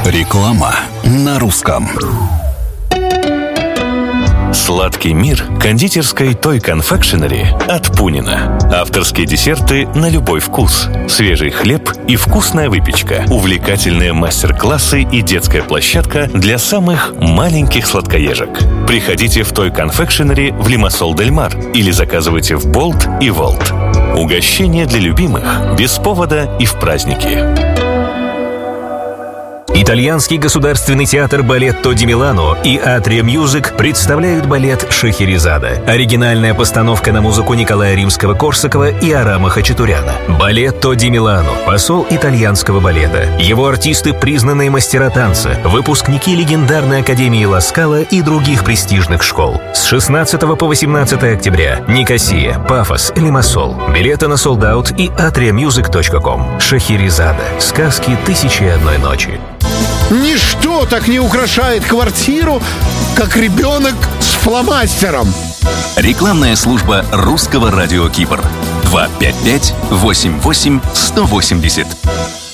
Реклама на русском. Сладкий мир кондитерской Toy Confectionery от Пунина. Авторские десерты на любой вкус. Свежий хлеб и вкусная выпечка. Увлекательные мастер-классы и детская площадка для самых маленьких сладкоежек. Приходите в Toy Confectionery в Лимассол-дель-Мар или заказывайте в Болт и Волт. Угощение для любимых без повода и в праздники. Итальянский государственный театр «Балетто ди Милано» и «Атрия Мьюзик» представляют балет «Шахерезада». Оригинальная постановка на музыку Николая Римского-Корсакова и Арама Хачатуряна. «Балетто ди Милано» – посол итальянского балета. Его артисты – признанные мастера танца, выпускники легендарной Академии Ла Скала и других престижных школ. С 16 по 18 октября. Никосия, Пафос, Лимассол. Билеты на Sold Out и atriamusic.com. «Шахерезада» – сказки «Тысячи и одной ночи». Ничто так не украшает квартиру, как ребенок с фломастером. Рекламная служба русского радио Кипр. 255-88-180.